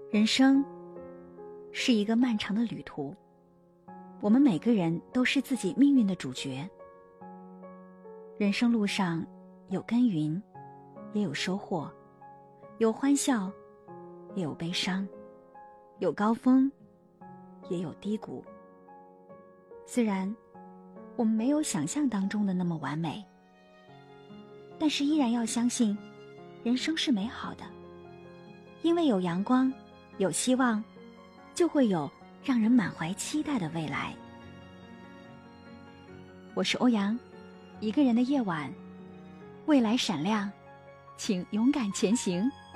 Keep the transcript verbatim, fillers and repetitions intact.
人生是一个漫长的旅途，我们每个人都是自己命运的主角。人生路上有耕耘，也有收获，有欢笑，也有悲伤，有高峰，也有低谷。虽然我们没有想象当中的那么完美，但是依然要相信人生是美好的，因为有阳光，有希望，就会有让人满怀期待的未来。我是欧阳，一个人的夜晚，未来闪亮，请勇敢前行。